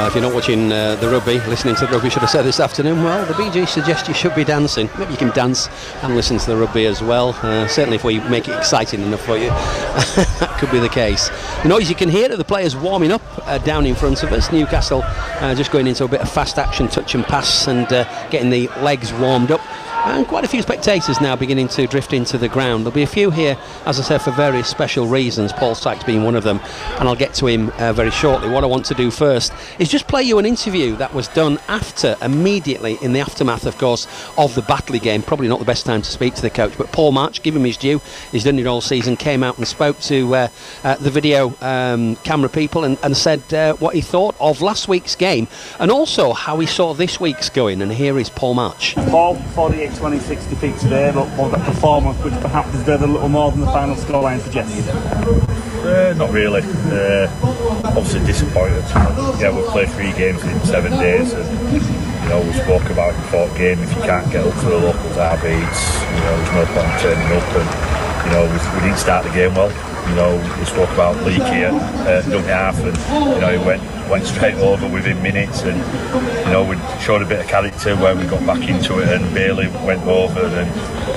If you're not watching the rugby, listening to the rugby, should have said this afternoon, well, the BG suggest you should be dancing. Maybe you can dance and listen to the rugby as well. Certainly if we make it exciting enough for you, that could be the case. The noise you can hear are the players warming up down in front of us. Newcastle just going into a bit of fast action, touch and pass, and getting the legs warmed up. And quite a few spectators now beginning to drift into the ground. There'll be a few here, as I said, for various special reasons, Paul Sykes being one of them, and I'll get to him very shortly. What I want to do first is just play you an interview that was done immediately in the aftermath, of course, of the Batley game. Probably not the best time to speak to the coach, but Paul March, give him his due, he's done it all season, came out and spoke to the video camera people and said what he thought of last week's game and also how he saw this week's going. And here is Paul March. Paul, 48-26 defeat today, but was that performance which perhaps deserved a little more than the final scoreline suggested? Not really. Obviously disappointed. Yeah, we've played 3 games in 7 days, and we spoke about in the 4th game. If you can't get up for the local derby, there's no point turning up. And we didn't start the game well. We spoke about Leakey at dummy half, and he went straight over within minutes, and we showed a bit of character where we got back into it, and Bailey went over, and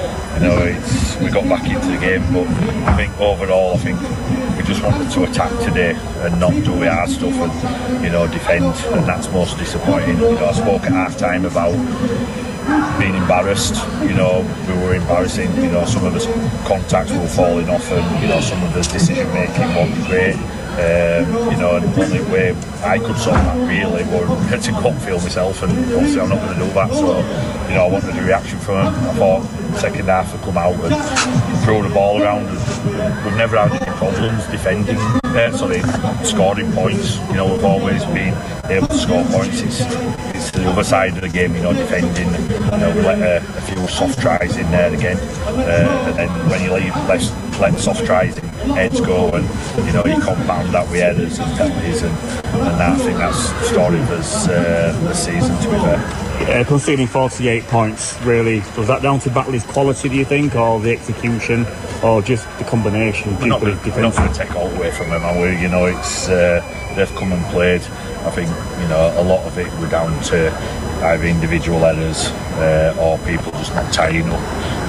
we got back into the game. But I think overall, we just wanted to attack today and not do the hard stuff and defend, and that's most disappointing. I spoke at half time about being embarrassed. We were embarrassing. Some of the contacts were falling off, and some of the decision making wasn't great. And the only way I could solve that really was to gut feel myself, and obviously I'm not going to do that. So I wanted a reaction from him. I thought second half would come out and throw the ball around. We've never had any problems defending, scoring points. We've always been able to score points. It's the other side of the game, defending. We let a few soft tries in there again, and then when you let soft tries in, heads go, and you compound that with headers and penalties, and I think that's the story of this season, to be fair. Conceding 48 points, really, was that down to Batley's quality, do you think, or the execution, or just the combination? We're not going to take all away from them, and they've come and played. I think a lot of it were down to either individual errors or people just not tying up,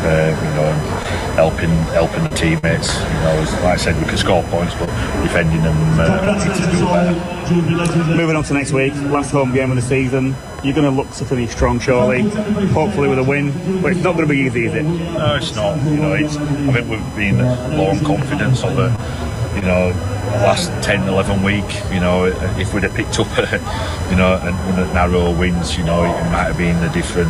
and helping the teammates. Like I said, we can score points, but defending them need to do better. Moving on to next week, last home game of the season. You're going to look to finish strong, surely, hopefully with a win, but it's not going to be easy, is it? No, it's not. I think we've been low on confidence of it. Last 10-11 week, if we'd have picked up a narrow wins, it might have been a different,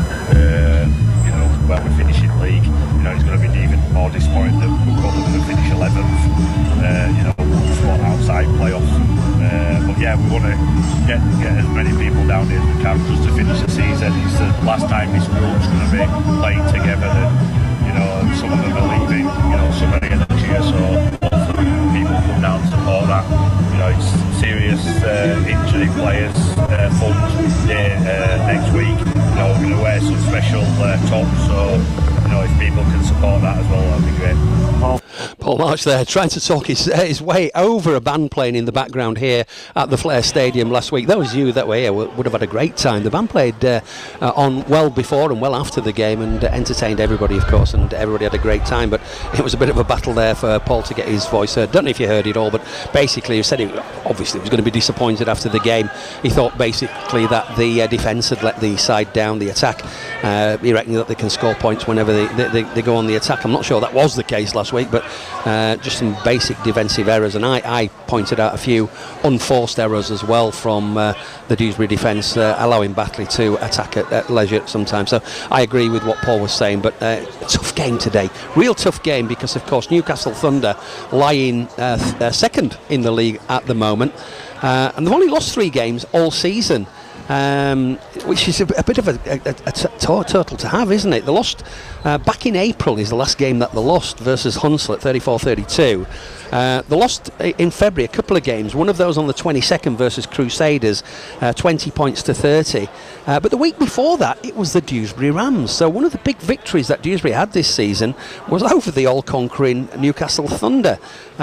when we finish in league, it's going to be even more disappointing that we're probably going to finish 11th, spot outside playoffs. But yeah, we want to get as many people down here as we can just to finish the season. It's the last time this group's going to be playing together, and some of them are leaving, some are getting the cheer, so hopefully people come down and support that. It's serious injury players, funds next week. We're going to wear some special tops, so if people can support that as well, that'd be great. Paul March there, trying to talk his way over a band playing in the background here at the Flair Stadium last week. Those of you that were here would have had a great time. The band played on well before and well after the game and entertained everybody, of course, and everybody had a great time. But it was a bit of a battle there for Paul to get his voice heard. Don't know if you heard it all, but basically he said he obviously was going to be disappointed after the game. He thought basically that the defence had let the side down, the attack. He reckoned that they can score points whenever they go on the attack. I'm not sure that was the case last week, but just some basic defensive errors, and I pointed out a few unforced errors as well from the Dewsbury defence, allowing Batley to attack at leisure sometimes. So I agree with what Paul was saying, but a tough game today, real tough game, because of course Newcastle Thunder lying second in the league at the moment, and they've only lost 3 games all season. Which is a bit of a turtle to have, isn't it? They lost back in April is the last game that they lost versus Hunslet, 34-32. They lost in February a couple of games, one of those on the 22nd versus Crusaders, 20 points to 30. But the week before that, it was the Dewsbury Rams. So one of the big victories that Dewsbury had this season was over the all-conquering Newcastle Thunder.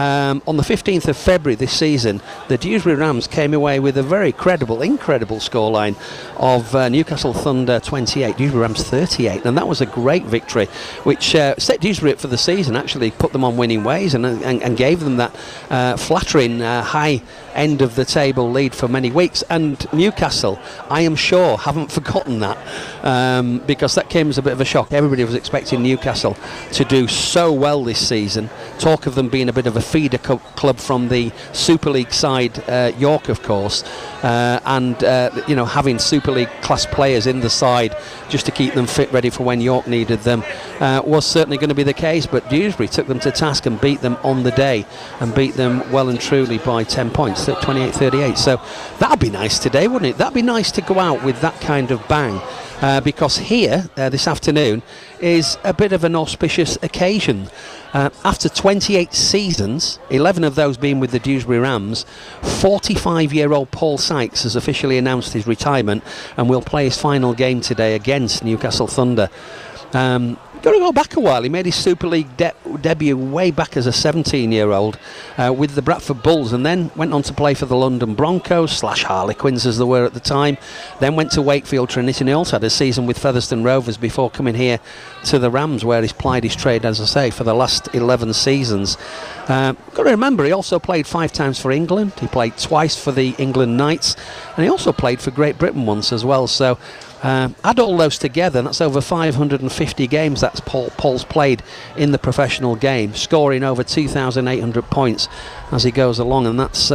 On the 15th of February this season, the Dewsbury Rams came away with a very incredible scoreline of Newcastle Thunder 28, Dewsbury Rams 38, and that was a great victory, which set Dewsbury up for the season, actually put them on winning ways and gave them that flattering high end of the table lead for many weeks. And Newcastle, I am sure, haven't forgotten that, because that came as a bit of a shock. Everybody was expecting Newcastle to do so well this season. Talk of them being a bit of a feeder club from the Super League side, York of course, and having Super League class players in the side just to keep them fit, ready for when York needed them, was certainly going to be the case. But Dewsbury took them to task and beat them on the day, and beat them well and truly by 10 points, 28-38. So that'd be nice today, wouldn't it? That'd be nice to go out with that kind of bang. Because here, this afternoon, is a bit of an auspicious occasion. After 28 seasons, 11 of those being with the Dewsbury Rams, 45-year-old Paul Sykes has officially announced his retirement and will play his final game today against Newcastle Thunder. Got to go back a while. He made his Super League debut way back as a 17-year-old with the Bradford Bulls, and then went on to play for the London Broncos / Harlequins as they were at the time. Then went to Wakefield Trinity, and he also had a season with Featherstone Rovers before coming here to the Rams, where he's plied his trade, as I say, for the last 11 seasons. Got to remember, he also played 5 times for England. He played twice for the England Knights, and he also played for Great Britain once as well. So add all those together, and that's over 550 games that's Paul's played in the professional game, scoring over 2,800 points as he goes along, and that's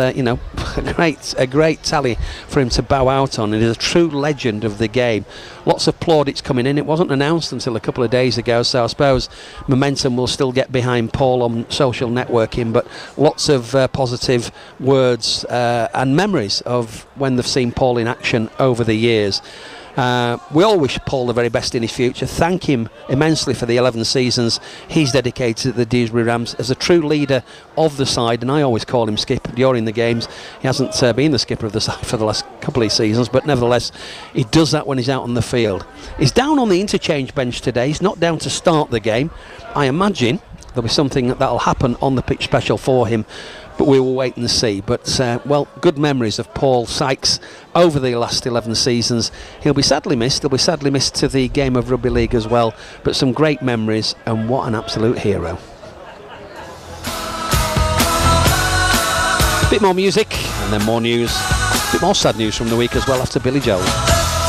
a great tally for him to bow out on. It is a true legend of the game. Lots of plaudits coming in. It wasn't announced until a couple of days ago, so I suppose momentum will still get behind Paul on social networking, but lots of positive words and memories of when they've seen Paul in action over the years. We all wish Paul the very best in his future. Thank him immensely for the 11 seasons he's dedicated to the Dewsbury Rams as a true leader of the side, and I always call him skipper during the games. He hasn't been the skipper of the side for the last couple of seasons, but nevertheless he does that when he's out on the field. He's down on the interchange bench today. He's not down to start the game. I imagine there'll be something that'll happen on the pitch special for him, but we will wait and see. But good memories of Paul Sykes over the last 11 seasons. He'll be sadly missed. He'll be sadly missed to the game of rugby league as well, but some great memories, and what an absolute hero. A bit more music and then more news, a bit more sad news from the week as well after Billy Joel.